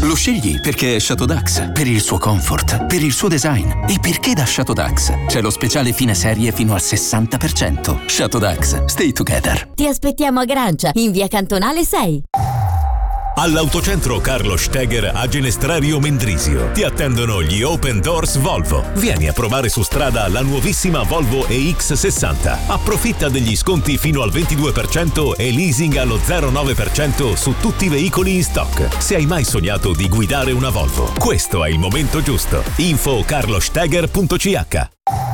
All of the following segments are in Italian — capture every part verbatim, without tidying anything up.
Lo scegli perché è Chateau Dax, per il suo comfort, per il suo design e perché da Chateau Dax c'è lo speciale fine serie fino al sessanta per cento. Chateau Dax, stay together. Ti aspettiamo a Grancia, in via Cantonale sei. All'Autocentro Carlo Steger a Ginestrario Mendrisio ti attendono gli Open Doors Volvo. Vieni a provare su strada la nuovissima Volvo E X sessanta. Approfitta degli sconti fino al ventidue per cento e leasing allo zero virgola nove per cento su tutti i veicoli in stock. Se hai mai sognato di guidare una Volvo, questo è il momento giusto. Info carlosteger punto c h.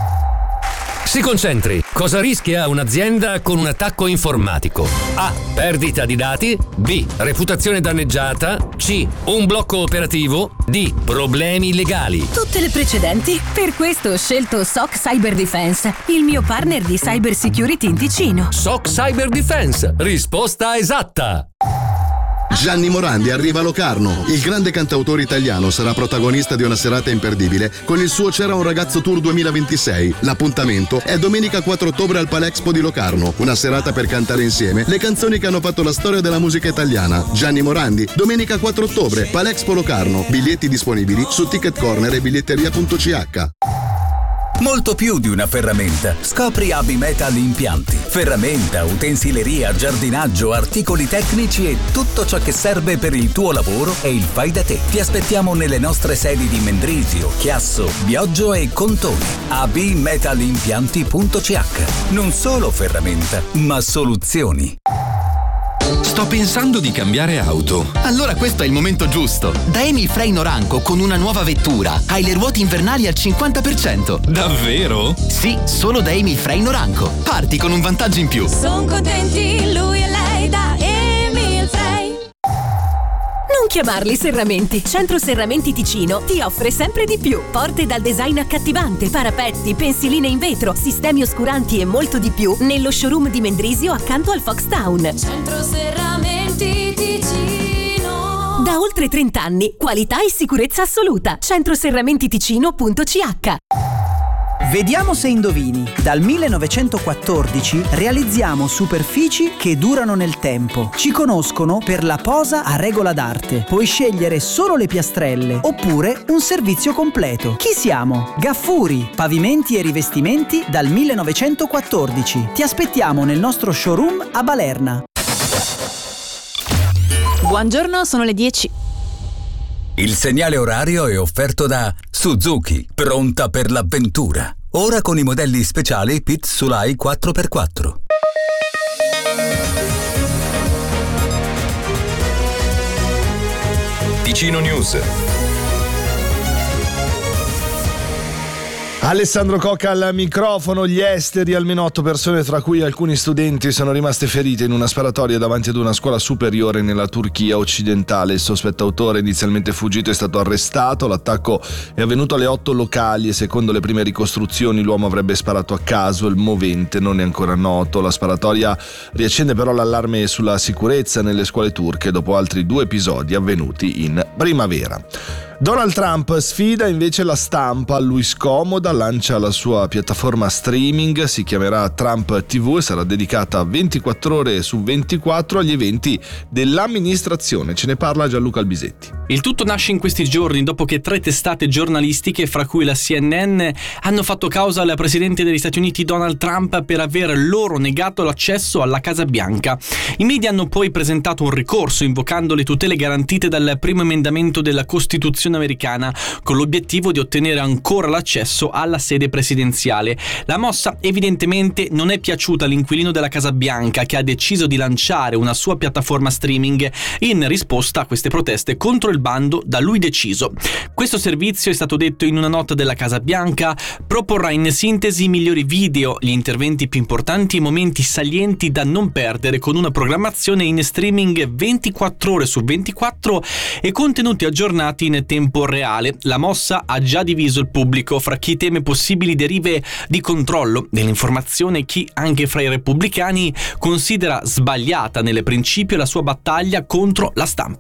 Si concentri. Cosa rischia un'azienda con un attacco informatico? A. Perdita di dati. B. Reputazione danneggiata. C. Un blocco operativo. D. Problemi legali. Tutte le precedenti. Per questo ho scelto S O C Cyber Defense, il mio partner di cyber security in Ticino. S O C Cyber Defense. Risposta esatta. Gianni Morandi arriva a Locarno. Il grande cantautore italiano sarà protagonista di una serata imperdibile con il suo C'era un ragazzo tour duemilaventisei. L'appuntamento è domenica quattro ottobre al Palexpo di Locarno. Una serata per cantare insieme le canzoni che hanno fatto la storia della musica italiana. Gianni Morandi, domenica quattro ottobre, Palexpo Locarno. Biglietti disponibili su Ticket Corner e biglietteria punto c h. Molto più di una ferramenta. Scopri A B Metal Impianti. Ferramenta, utensileria, giardinaggio, articoli tecnici e tutto ciò che serve per il tuo lavoro e il fai da te. Ti aspettiamo nelle nostre sedi di Mendrisio, Chiasso, Bioggio e Contone. A B Metal Impianti punto c h. Non solo ferramenta, ma soluzioni. Sto pensando di cambiare auto. Allora questo è il momento giusto. Da Emil Frey Noranco con una nuova vettura. Hai le ruote invernali al cinquanta per cento. Davvero? Sì, solo da Emil Frey Noranco. Parti con un vantaggio in più. Sono contenti lui e lei da Emil Frey. Non chiamarli serramenti. Centro Serramenti Ticino ti offre sempre di più. Porte dal design accattivante, parapetti, pensiline in vetro, sistemi oscuranti e molto di più nello showroom di Mendrisio accanto al Foxtown. Centro Serramenti Ticino. Da oltre trenta anni, qualità e sicurezza assoluta. centro serramenti ticino punto c h. Vediamo se indovini. Dal millenovecentoquattordici realizziamo superfici che durano nel tempo. Ci conoscono per la posa a regola d'arte. Puoi scegliere solo le piastrelle oppure un servizio completo. Chi siamo? Gaffuri, pavimenti e rivestimenti dal millenovecentoquattordici. Ti aspettiamo nel nostro showroom a Balerna. Buongiorno, sono le dieci. Il segnale orario è offerto da Suzuki, pronta per l'avventura. Ora con i modelli speciali Pit Sulai quattro per quattro. Ticino News. Alessandro Cocca al microfono. Gli esteri, almeno otto persone, tra cui alcuni studenti, sono rimaste ferite in una sparatoria davanti ad una scuola superiore nella Turchia occidentale. Il sospetto autore, inizialmente fuggito, è stato arrestato. L'attacco è avvenuto alle otto locali e secondo le prime ricostruzioni l'uomo avrebbe sparato a caso. Il movente non è ancora noto. La sparatoria riaccende però l'allarme sulla sicurezza nelle scuole turche dopo altri due episodi avvenuti in primavera. Donald Trump sfida invece la stampa. Lui scomoda, lancia la sua piattaforma streaming, si chiamerà Trump T V e sarà dedicata ventiquattro ore su ventiquattro agli eventi dell'amministrazione. Ce ne parla Gianluca Albisetti. Il tutto nasce in questi giorni dopo che tre testate giornalistiche, fra cui la C N N, hanno fatto causa al presidente degli Stati Uniti Donald Trump per aver loro negato l'accesso alla Casa Bianca. I media hanno poi presentato un ricorso invocando le tutele garantite dal primo emendamento della Costituzione americana, con l'obiettivo di ottenere ancora l'accesso alla sede presidenziale. La mossa evidentemente non è piaciuta all'inquilino della Casa Bianca, che ha deciso di lanciare una sua piattaforma streaming in risposta a queste proteste contro il bando da lui deciso. Questo servizio, è stato detto in una nota della Casa Bianca, proporrà in sintesi i migliori video, gli interventi più importanti e i momenti salienti da non perdere, con una programmazione in streaming ventiquattro ore su ventiquattro e contenuti aggiornati in tempo reale. La mossa ha già diviso il pubblico fra chi teme possibili derive di controllo dell'informazione e chi, anche fra i repubblicani, considera sbagliata nel principio la sua battaglia contro la stampa.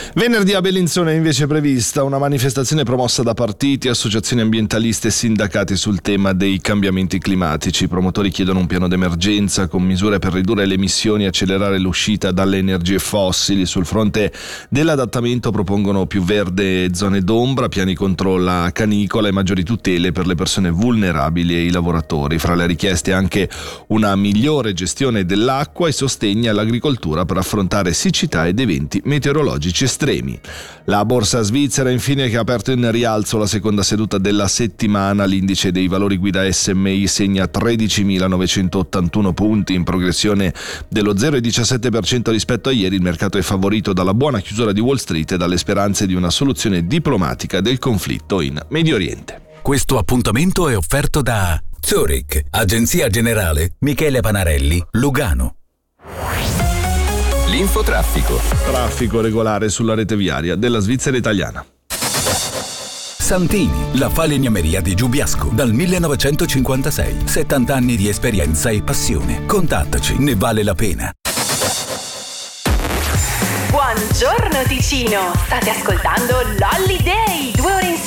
Venerdì a Bellinzona è invece prevista una manifestazione promossa da partiti, associazioni ambientaliste e sindacati sul tema dei cambiamenti climatici. I promotori chiedono un piano d'emergenza con misure per ridurre le emissioni e accelerare l'uscita dalle energie fossili. Sul fronte dell'adattamento propongono più verde zone d'ombra, piani contro la canicola e maggiori tutele per le persone vulnerabili e i lavoratori. Fra le richieste anche una migliore gestione dell'acqua e sostegni all'agricoltura per affrontare siccità ed eventi meteorologici estremi. La borsa svizzera infine, che ha aperto in rialzo la seconda seduta della settimana. L'indice dei valori guida S M I segna tredicimilanovecentottantuno punti, in progressione dello zero virgola diciassette per cento rispetto a ieri. Il mercato è favorito dalla buona chiusura di Wall Street e dalle speranze di una soluzione diplomatica del conflitto in Medio Oriente. Questo appuntamento è offerto da Zurich, Agenzia Generale Michele Panarelli, Lugano. L'infotraffico. Traffico regolare sulla rete viaria della Svizzera italiana. Santini, la falegnameria di Giubiasco, dal millenovecentocinquantasei. settanta anni di esperienza e passione. Contattaci, ne vale la pena. Buongiorno Ticino, state ascoltando Lolli